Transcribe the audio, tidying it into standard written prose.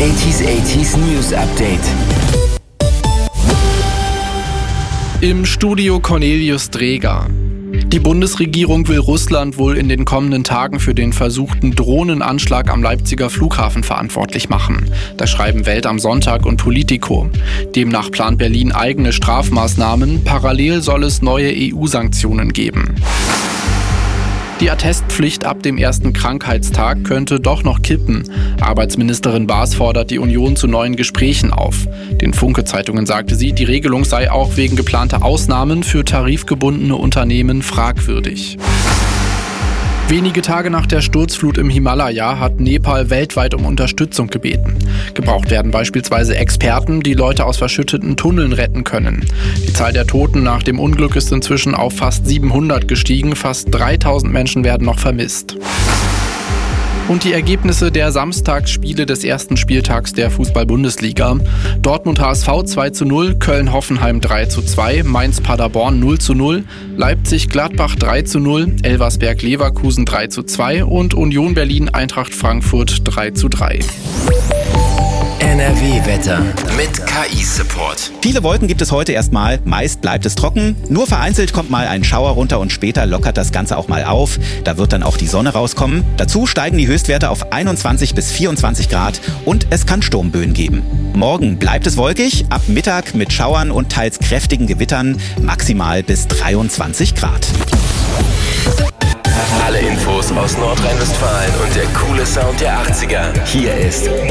80s News Update. Im Studio Cornelius Dreger. Die Bundesregierung will Russland wohl in den kommenden Tagen für den versuchten Drohnenanschlag am Leipziger Flughafen verantwortlich machen. Das schreiben Welt am Sonntag und Politico. Demnach plant Berlin eigene Strafmaßnahmen. Parallel soll es neue EU-Sanktionen geben. Die Attestpflicht ab dem ersten Krankheitstag könnte doch noch kippen. Arbeitsministerin Baas fordert die Union zu neuen Gesprächen auf. Den Funke-Zeitungen sagte sie, die Regelung sei auch wegen geplanter Ausnahmen für tarifgebundene Unternehmen fragwürdig. Wenige Tage nach der Sturzflut im Himalaya hat Nepal weltweit um Unterstützung gebeten. Gebraucht werden beispielsweise Experten, die Leute aus verschütteten Tunneln retten können. Die Zahl der Toten nach dem Unglück ist inzwischen auf fast 700 gestiegen. Fast 3000 Menschen werden noch vermisst. Und die Ergebnisse der Samstagsspiele des ersten Spieltags der Fußball-Bundesliga. Dortmund HSV 2:0, Köln-Hoffenheim 3:2, Mainz-Paderborn 0:0, Leipzig-Gladbach 3:0, Elversberg-Leverkusen 3:2 und Union Berlin-Eintracht Frankfurt 3:3. NRW-Wetter mit KI-Support. Viele Wolken gibt es heute erstmal, meist bleibt es trocken. Nur vereinzelt kommt mal ein Schauer runter und später lockert das Ganze auch mal auf. Da wird dann auch die Sonne rauskommen. Dazu steigen die Höchstwerte auf 21 bis 24 Grad und es kann Sturmböen geben. Morgen bleibt es wolkig, ab Mittag mit Schauern und teils kräftigen Gewittern, maximal bis 23 Grad. Alle Infos aus Nordrhein-Westfalen und der coole Sound der 80er. Hier ist